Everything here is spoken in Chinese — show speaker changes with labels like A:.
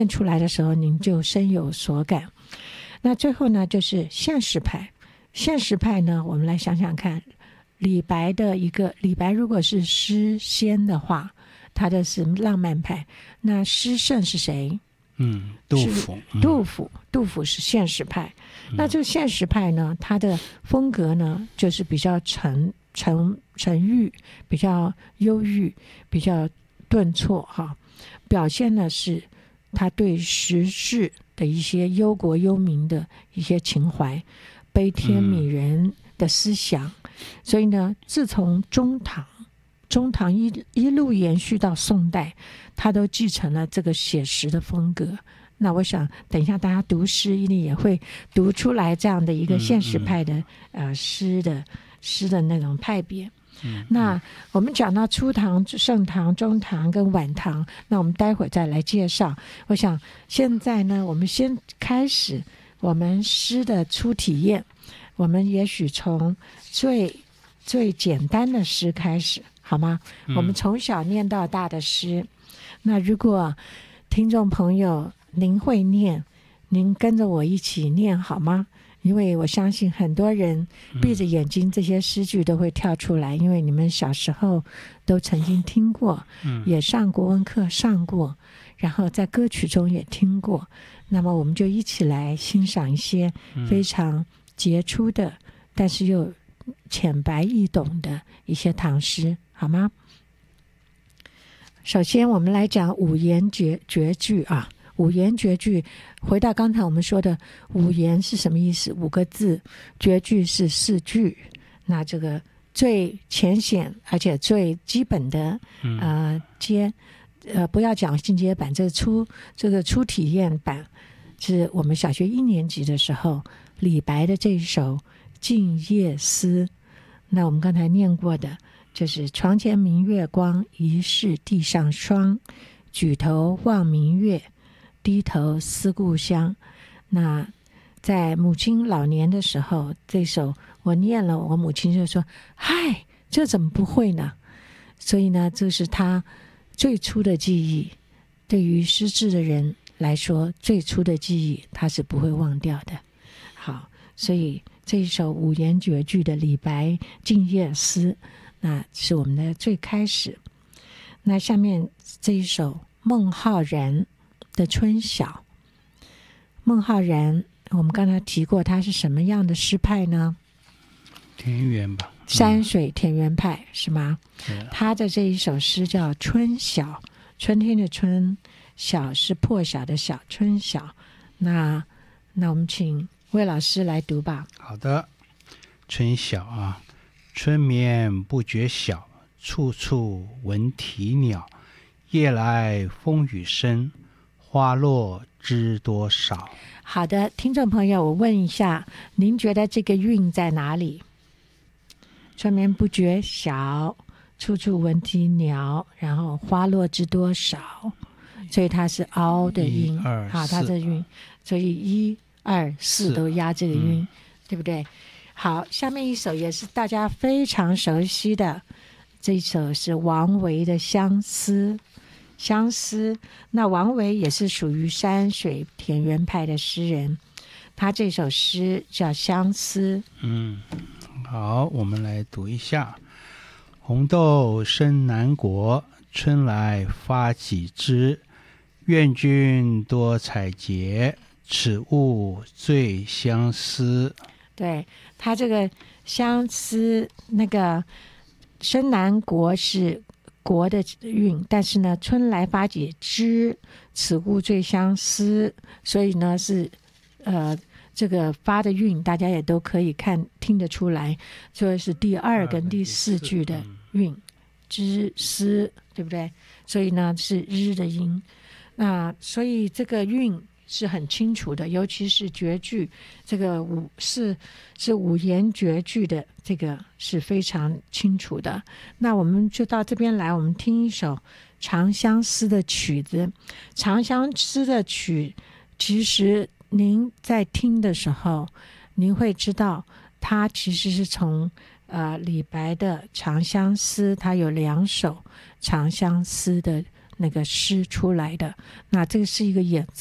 A: 出来的时候您就深有所感。那最后呢就是现实派。现实派呢，我们来想想看，李白如果是诗仙的话，他的是浪漫派，那诗圣是谁？杜甫是现实派。那这个现实派呢，他的风格呢就是比较沉郁，比较忧郁，比较顿挫哈，表现的是他对时事的一些忧国忧民的一些情怀，悲天悯人的思想。所以呢，自从中唐一路延续到宋代，他都继承了这个写实的风格。那我想等一下大家读诗一定也会读出来这样的一个现实派的诗的那种派别。那我们讲到初唐、盛唐、中唐跟晚唐，那我们待会再来介绍。我想现在呢，我们先开始我们诗的初体验，我们也许从最简单的诗开始，好吗？我们从小念到大的诗。那如果听众朋友您会念，您跟着我一起念好吗？因为我相信很多人闭着眼睛这些诗句都会跳出来，因为你们小时候都曾经听过，也上国文课上过，然后在歌曲中也听过。那么我们就一起来欣赏一些非常杰出的但是又浅白易懂的一些唐诗，好吗？首先我们来讲五言绝句啊。五言绝句，回到刚才我们说的五言是什么意思？5个字，绝句是4句。那这个最浅显而且最基本的不要讲进阶版，这个初体验版是我们小学1年级的时候李白的这一首《静夜思》。那我们刚才念过的就是床前明月光，疑是地上霜。举头望明月，低头思故乡。那在母亲老年的时候，这首我念了，我母亲就说：“嗨，这怎么不会呢？”所以呢，这是他最初的记忆。对于失智的人来说，最初的记忆他是不会忘掉的。好，所以这一首五言绝句的李白《静夜思》，那是我们的最开始。那下面这一首孟浩然的《春晓》。孟浩然我们刚才提过他是什么样的诗派呢？
B: 田园吧，
A: 山水田园派是吗？他的这一首诗叫《春晓》，春天的春，晓是破晓的晓，春晓。那我们请魏老师来读吧。
B: 好的，春晓啊，春眠不觉晓，处处闻啼鸟。夜来风雨声，花落知多少。
A: 好的，听众朋友，我问一下，您觉得这个韵在哪里？春眠不觉晓，处处闻啼鸟，然后花落知多少，所以它是凹的音。好，它这韵，所以1、2、4都压这个韵，对不对？好，下面一首也是大家非常熟悉的，这一首是王维的《相思》。相思，那王维也是属于山水田园派的诗人，他这首诗叫《相思》。
B: 好，我们来读一下：红豆生南国，春来发几枝。愿君多采撷，此物最相思。
A: 对，他这个相思，那个生南国是国的韵，但是呢，春来发几枝，此物最相思，所以呢是这个发的韵，大家也都可以听得出来，所以是第2跟第4句的韵，知思，对不对？所以呢是日的音，那所以这个韵是很清楚的，尤其是绝句，这个是五言绝句的，这个是非常清楚的。那我们就到这边来，我们听一首《长相思》的曲子。《长相思》的曲，其实您在听的时候，您会知道，它其实是从李白的《长相思》，它有2首《长相思》的那个诗出来的。那这个是一个演